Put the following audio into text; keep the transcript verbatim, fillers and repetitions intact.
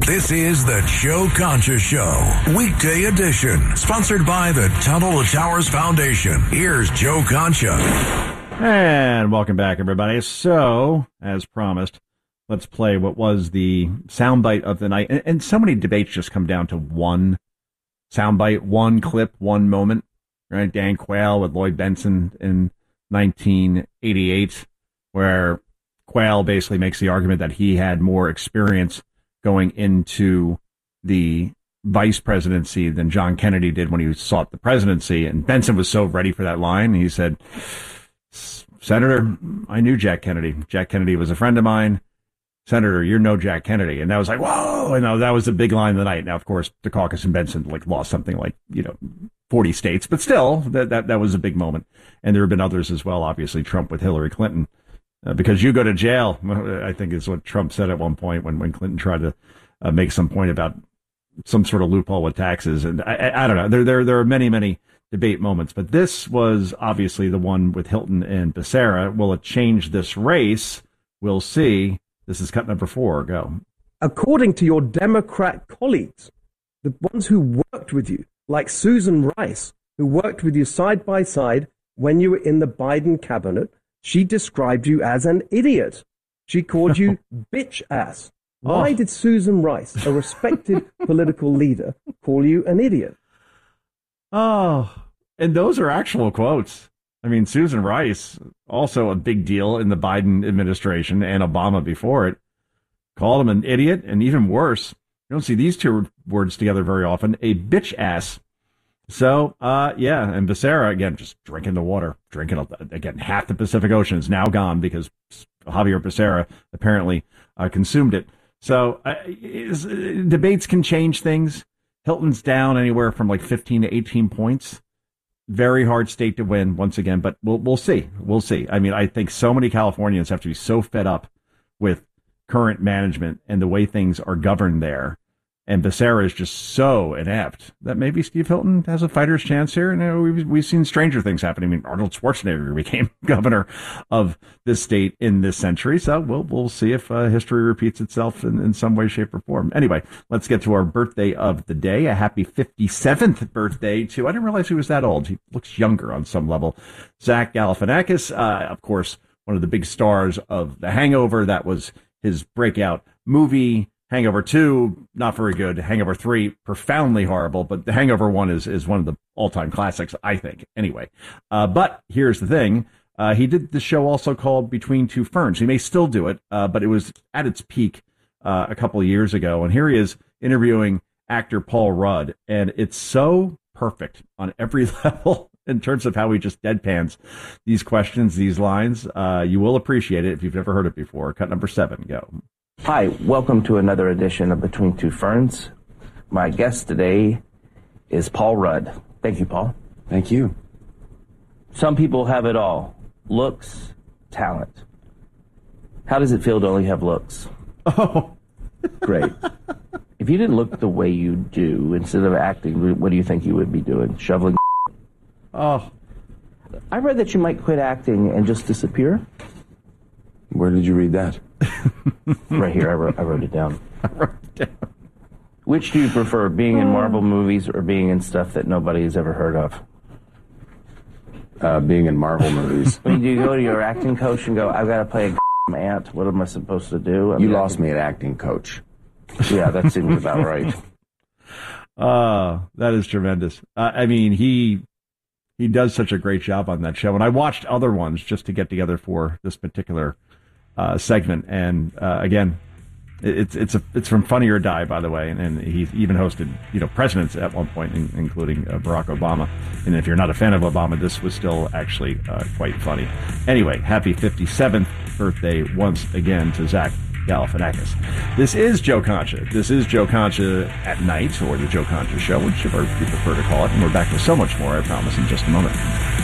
This is the Joe Concha Show, weekday edition, sponsored by the Tunnel to Towers Foundation. Here's Joe Concha. And welcome back, everybody. So, as promised, let's play what was the soundbite of the night. And, and so many debates just come down to one soundbite, one clip, one moment. Right? Dan Quayle with Lloyd Bentsen in nineteen eighty-eight, where Quayle basically makes the argument that he had more experience going into the vice presidency than John Kennedy did when he sought the presidency. And Bentsen was so ready for that line. He said, Senator, I knew Jack Kennedy. Jack Kennedy was a friend of mine. Senator, you're no Jack Kennedy. And that was like, whoa. And that was the big line of the night. Now, of course, Dukakis and Bentsen like lost something like, you know, forty states, but still that, that, that was a big moment. And there have been others as well. Obviously, Trump with Hillary Clinton, uh, because you go to jail, I think is what Trump said at one point when, when Clinton tried to uh, make some point about some sort of loophole with taxes. And I, I, I don't know. There, there, there are many, many debate moments, but this was obviously the one with Hilton and Becerra. Will it change this race? We'll see. This is cut number four. Go. According to your Democrat colleagues, the ones who worked with you, like Susan Rice, who worked with you side by side when you were in the Biden cabinet, she described you as an idiot. She called you bitch ass. Why oh. did Susan Rice, a respected political leader, call you an idiot? Oh, and those are actual quotes. I mean, Susan Rice, also a big deal in the Biden administration and Obama before it, called him an idiot, and even worse, you don't see these two words together very often, a bitch ass. So, uh, yeah, and Becerra, again, just drinking the water, drinking, again, half the Pacific Ocean is now gone because Javier Becerra apparently uh, consumed it. So, uh, is, uh, debates can change things. Hilton's down anywhere from like fifteen to eighteen points. Very hard state to win once again, but we'll we'll see. We'll see. I mean, I think so many Californians have to be so fed up with current management and the way things are governed there. And Becerra is just so inept that maybe Steve Hilton has a fighter's chance here. And you know, we've we've seen stranger things happen. I mean, Arnold Schwarzenegger became governor of this state in this century. So we'll we'll see if uh, history repeats itself in, in some way, shape, or form. Anyway, let's get to our birthday of the day. A happy fifty-seventh birthday to, I didn't realize he was that old. He looks younger on some level. Zach Galifianakis, uh, of course, one of the big stars of The Hangover. That was his breakout movie. Hangover two, not very good. Hangover three, profoundly horrible. But The Hangover one is, is one of the all-time classics, I think. Anyway, uh, but here's the thing. Uh, he did the show also called Between Two Ferns. He may still do it, uh, but it was at its peak uh, a couple of years ago. And here he is interviewing actor Paul Rudd. And it's so perfect on every level in terms of how he just deadpans these questions, these lines. Uh, you will appreciate it if you've never heard it before. Cut number seven, go. Hi, welcome to another edition of Between Two Ferns. My guest today is Paul Rudd. Thank you, Paul. Thank you. Some people have it all. Looks, talent. How does it feel to only have looks? Oh. Great. If you didn't look the way you do, instead of acting, what do you think you would be doing? Shoveling? Oh. I read that you might quit acting and just disappear. Where did you read that? Right here, I wrote, I wrote it down. I wrote it down. Which do you prefer, being in Marvel movies or being in stuff that nobody has ever heard of? Uh, being in Marvel movies. I mean, do you go to your acting coach and go, I've got to play a ant, what am I supposed to do? I you mean, lost can... me at acting coach. Yeah, that seems about right. Uh, that is tremendous. Uh, I mean, he he does such a great job on that show. And I watched other ones just to get together for this particular uh, segment. And uh, again, it's it's a, it's from Funny or Die, by the way. And, and he even hosted, you know, presidents at one point, in, including uh, Barack Obama. And if you're not a fan of Obama, this was still actually uh, quite funny. Anyway, happy fifty-seventh birthday once again to Zach Galifianakis. This is Joe Concha. This is Joe Concha at night, or the Joe Concha Show, whichever you prefer to call it. And we're back with so much more, I promise, in just a moment.